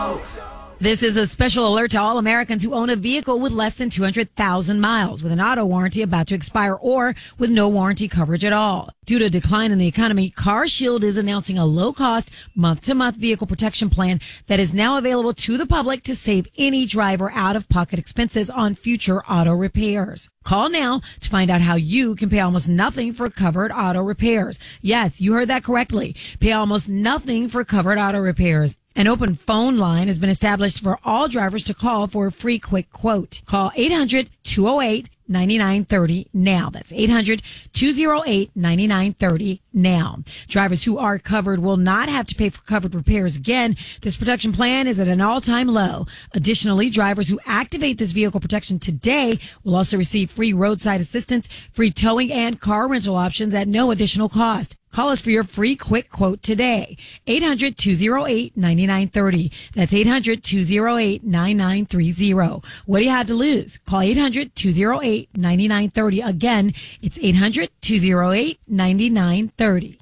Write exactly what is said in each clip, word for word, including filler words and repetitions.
This is a special alert to all Americans who own a vehicle with less than two hundred thousand miles, with an auto warranty about to expire, or with no warranty coverage at all. Due to a decline in the economy, CarShield is announcing a low-cost, month-to-month vehicle protection plan that is now available to the public to save any driver out-of-pocket expenses on future auto repairs. Call now to find out how you can pay almost nothing for covered auto repairs. Yes, you heard that correctly. Pay almost nothing for covered auto repairs. An open phone line has been established for all drivers to call for a free quick quote. Call eight hundred, two oh eight, nine nine three oh now. That's eight hundred, two oh eight, nine nine three oh now. Drivers who are covered will not have to pay for covered repairs again. This protection plan is at an all-time low. Additionally, drivers who activate this vehicle protection today will also receive free roadside assistance, free towing, and car rental options at no additional cost. Call us for your free quick quote today. eight hundred, two oh eight, nine nine three oh. That's eight hundred, two oh eight, nine nine three oh. What do you have to lose? Call eight hundred, two oh eight, nine nine three oh. Again, it's eight hundred, two oh eight, nine nine three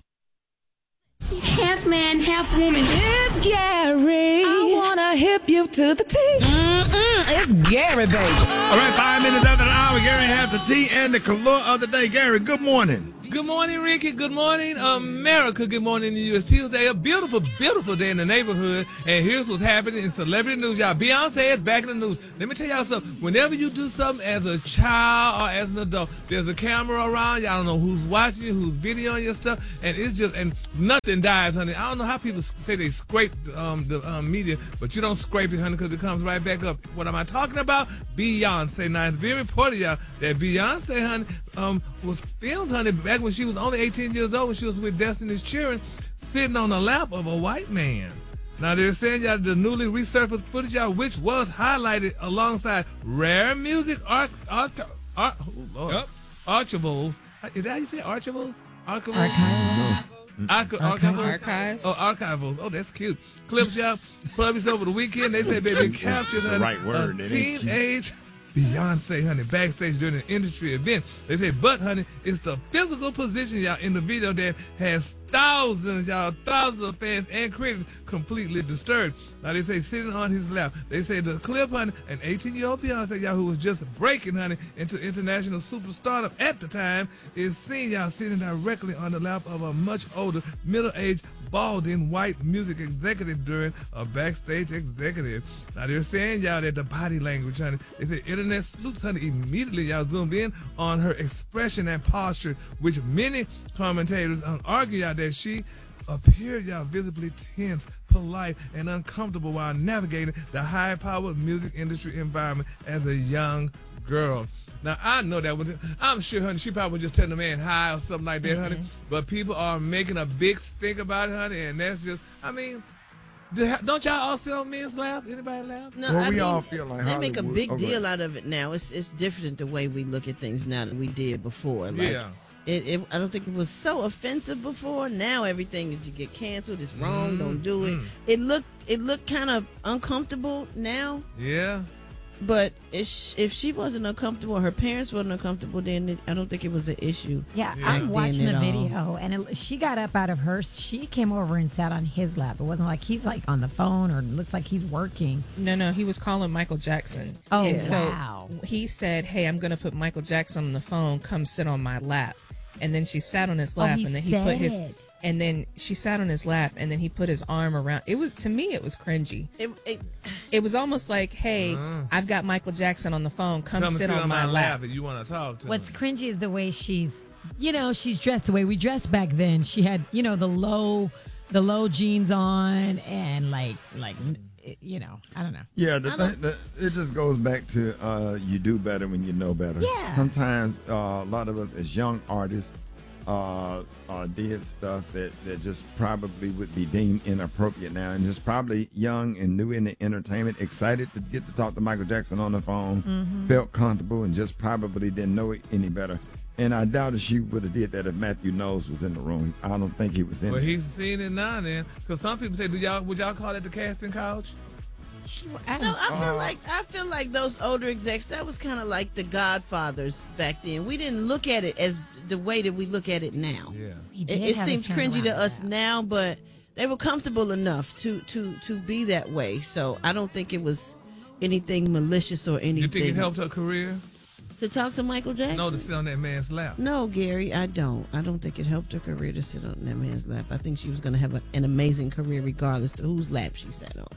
oh. He's half man, half woman. It's Gary. I wanna hip you to the T. Mm-mm, it's Gary, baby. All right, five minutes after the hour, Gary has the tea and the color of the day. Gary, good morning. Good morning, Ricky. Good morning, America. Good morning, the U S Tuesday. A beautiful, beautiful day in the neighborhood. And here's what's happening in celebrity news. Y'all, Beyonce is back in the news. Let me tell y'all something. Whenever you do something as a child or as an adult, there's a camera around. Y'all don't know who's watching you, who's videoing your stuff. And it's just, and nothing dies, honey. I don't know how people say they scrape um, the um, media, but you don't scrape it, honey, because it comes right back up. What am I talking about? Beyonce. Now, it's being reported, y'all, that Beyonce, honey, um, was filmed, honey, back when she was only eighteen years old, when she was with Destiny's Children, sitting on the lap of a white man. Now, they're saying, y'all, the newly resurfaced footage, y'all, which was highlighted alongside rare music arch, arch, arch, oh, Lord, yep. archivals. Is that how you say archivals? Archivals? Archival. Archi- Archival. Archives. Oh, archivals. Oh, that's cute. Clips, y'all, published over the weekend. They said, baby, captured, honey, right word, a teenage Beyonce, honey, backstage during an industry event. They say, but, honey, it's the physical position, y'all, in the video that has thousands, y'all, thousands of fans and critics completely disturbed. Now, they say sitting on his lap. They say the clip, honey, an eighteen-year-old Beyonce, y'all, who was just breaking, honey, into international superstardom at the time, is seen, y'all, sitting directly on the lap of a much older, middle-aged, balding white music executive during a backstage executive. Now, they're saying, y'all, that the body language, honey, they say internet sleuths, honey, immediately, y'all, zoomed in on her expression and posture, which many commentators um, argue, y'all, that she appeared, y'all, visibly tense, polite, and uncomfortable while navigating the high-powered music industry environment as a young girl. Now, I know that was, I'm sure, honey, she probably was just telling the man hi or something like that, mm-hmm. honey. But people are making a big stink about it, honey, and that's just, I mean, don't y'all all sit on men's lap? Anybody laugh? No, well, I we mean, all feel like they Hollywood. make a big okay. deal out of it now. It's it's different the way we look at things now than we did before. Like, yeah. It, it, I don't think it was so offensive before. Now everything is you get canceled. It's wrong. Mm-hmm. Don't do it. It looked it looked kind of uncomfortable now. Yeah. But if she, if she wasn't uncomfortable, her parents wasn't uncomfortable, then it, I don't think it was an issue. Yeah, Yeah. I'm watching the Then it video, and it, she got up out of her. She came over and sat on his lap. It wasn't like he's like on the phone or looks like he's working. No, no, he was calling Michael Jackson. Oh, And so wow. he said, hey, I'm going to put Michael Jackson on the phone. Come sit on my lap. And then she sat on his lap, he and then he said put his, it. and then she sat on his lap, and then he put his arm around. It was, to me, it was cringy. It, it, It was almost like, hey, Uh. I've got Michael Jackson on the phone. Come, Come sit, on, my lap. lap and you want to talk to What's me. cringy is the way she's, you know, she's dressed the way we dressed back then. She had, you know, the low, the low jeans on, and like, like, you know, I don't know. Yeah, the thing, the, it just goes back to uh, you do better when you know better. Yeah. Sometimes uh, a lot of us as young artists uh, uh, did stuff that, that just probably would be deemed inappropriate now, and just probably young and new in the entertainment, excited to get to talk to Michael Jackson on the phone, Mm-hmm. felt comfortable, and just probably didn't know it any better. And I doubt if she would have did that if Matthew Knowles was in the room. I don't think he was in Well, it. he's seeing it now then. Because some people say, do y'all, would y'all call it the casting couch? She, I don't, no, I feel like I feel like those older execs. That was kind of like the Godfathers back then. We didn't look at it as the way that we look at it now. Yeah. he It, did it have a seems cringy turnaround to us with that. now, but they were comfortable enough to to to be that way. So I don't think it was anything malicious or anything. You think it helped her career? To talk to Michael Jackson? No, to sit on that man's lap. No, Gary, I don't. I don't think it helped her career to sit on that man's lap. I think she was going to have a, an amazing career regardless to whose lap she sat on.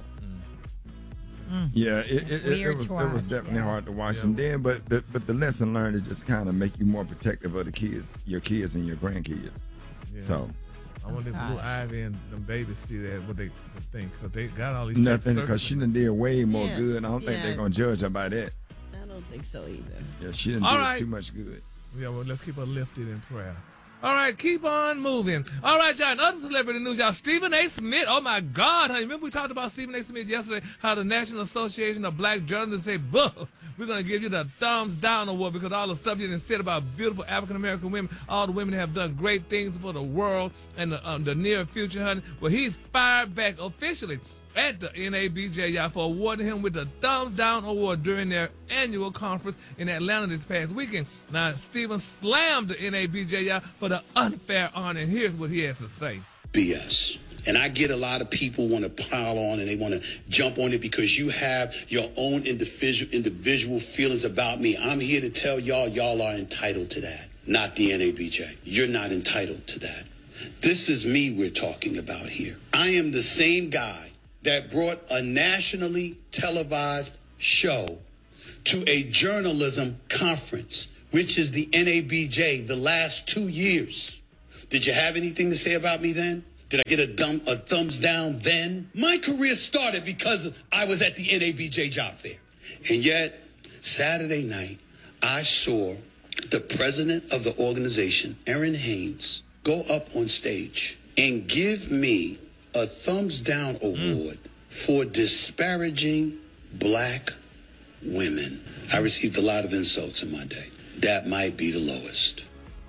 Mm. Yeah, it, it, it, it was watch, it was definitely yeah. hard to watch Yeah. them then. But the, but the lesson learned is just kind of make you more protective of the kids, your kids and your grandkids. Yeah. So I wonder if Blue Ivy and them babies see that, what they would think, because they got all these nothing, tapes because she circulating. done did way more Yeah, good. I don't think yeah. they're gonna judge her by that. I don't think so either. Yeah, she didn't All do right. too much good. Yeah, well, let's keep her lifted in prayer. All right, keep on moving. All right, y'all, other celebrity news, y'all. Stephen A. Smith, oh, my God. Honey. Remember we talked about Stephen A. Smith yesterday, how the National Association of Black Journalists say, buh, we're going to give you the thumbs down award because all the stuff you done said about beautiful African-American women, all the women that have done great things for the world and the, um, the near future, honey. Well, he's fired back officially at the N A B J, y'all, for awarding him with the Thumbs Down Award during their annual conference in Atlanta this past weekend. Now, Stephen slammed the N A B J, y'all, for the unfair honor, and here's what he has to say. B S. And I get a lot of people want to pile on and they want to jump on it because you have your own individual individual feelings about me. I'm here to tell y'all, y'all are entitled to that, not the N A B J. You're not entitled to that. This is me we're talking about here. I am the same guy that brought a nationally televised show to a journalism conference, which is the N A B J, the last two years. Did you have anything to say about me then? Did I get a, dumb, a thumbs down then? My career started because I was at the N A B J job fair. And yet, Saturday night, I saw the president of the organization, Erin Haynes, go up on stage and give me a thumbs down award mm. for disparaging black women. I received a lot of insults in my day. That might be the lowest.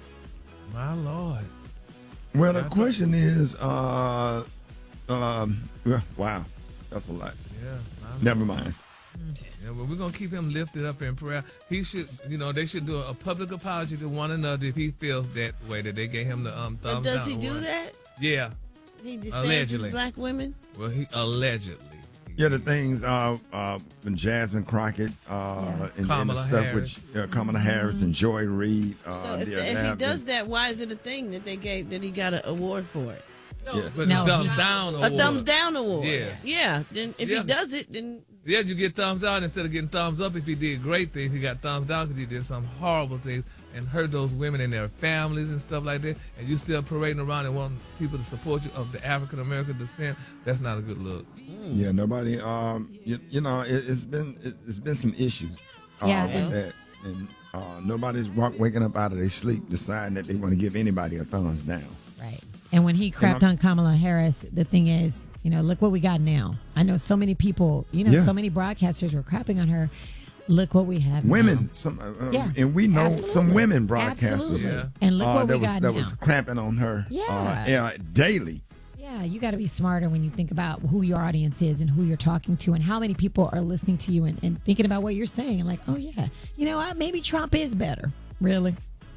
My Lord. Well, the question is, uh, um, well, wow, that's a lot. Yeah. Never mind. Yeah, well, we're going to keep him lifted up in prayer. He should, you know, they should do a public apology to one another if he feels that way, that they gave him the um, thumbs But does down he do award. that? Yeah. He Allegedly. disparages black women? Well, he allegedly. Yeah, the things uh, uh, when Jasmine Crockett uh, and, and the Kamala stuff Harris. with uh, Kamala Harris and Joy Reid. Uh, So if, the the, if he Atlanta- does that, why is it a thing that they gave, that he got an award for it? Yeah. But No, the thumbs he- down A award. thumbs down award. Yeah. Yeah. Then if Yeah. he does it, then Yeah, you get thumbs down instead of getting thumbs up. If he did great things, he got thumbs down because he did some horrible things and hurt those women and their families and stuff like that. And you still parading around and wanting people to support you of the African American descent. That's not a good look. Yeah, nobody. Um, you, you know, it, it's been it, it's been some issues uh, Yeah. with that, and uh, nobody's walk, waking up out of their sleep deciding that they want to give anybody a thumbs down. Right. And when he crapped I'm- on Kamala Harris, the thing is, you know, look what we got now. I know so many people, you know, Yeah. so many broadcasters were crapping on her. Look what we have Women, now. some, uh, Yeah, and we know some absolutely. women broadcasters. Absolutely. Yeah. And look uh, what that we was got that now. was crapping on her. Yeah. uh, yeah, daily. Yeah, you got to be smarter when you think about who your audience is and who you're talking to and how many people are listening to you and, and thinking about what you're saying. And like, oh, yeah, you know what? Maybe Trump is better. Really?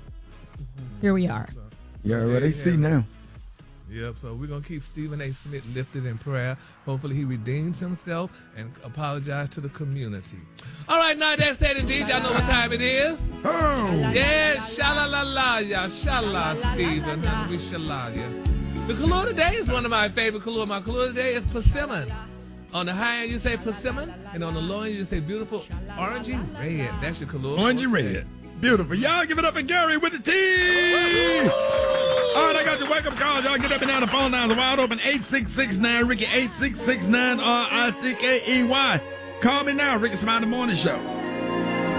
Here we are. Yeah, well, they Yeah. see now. Yep, so we're going to keep Stephen A. Smith lifted in prayer. Hopefully he redeems himself and apologize to the community. All right, now that's that indeed. Y'all know what time it is. Oh, Yeah, sha-la-la-la, ya, shala, Stephen. We shala, ya. The color today is one of my favorite color. My color today is persimmon. On the high end, you say persimmon, and on the low end, you say beautiful orangey red. That's your color. orange and red. Beautiful. Y'all give it up for Gary with the T. All right, I got your wake-up calls. Y'all get up and down. The phone lines are wide open. eight six six nine Ricky, eight six six nine R I C K E Y. Call me now, Ricky Smiley Morning Show.